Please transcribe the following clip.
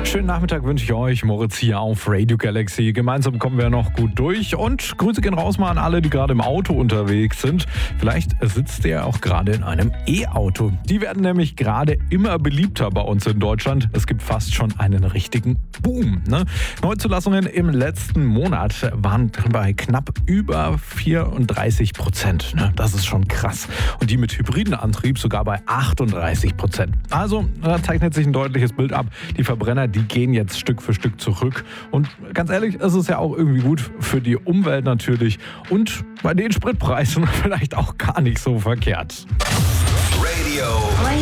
Schönen Nachmittag wünsche ich euch, Moritz hier auf Radio Galaxy. Gemeinsam kommen wir noch gut durch und Grüße gehen raus mal an alle, die gerade im Auto unterwegs sind. Vielleicht sitzt ihr auch gerade in einem E-Auto. Die werden nämlich gerade immer beliebter bei uns in Deutschland. Es gibt fast schon einen richtigen Boom. Neuzulassungen im letzten Monat waren bei knapp über 34%. Das ist schon krass. Und die mit hybriden Antrieb sogar bei 38%. Also da zeichnet sich ein deutliches Bild ab. Die Verbrenner, die gehen jetzt Stück für Stück zurück. Und ganz ehrlich, es ist ja auch irgendwie gut für die Umwelt natürlich. Und bei den Spritpreisen vielleicht auch gar nicht so verkehrt. Radio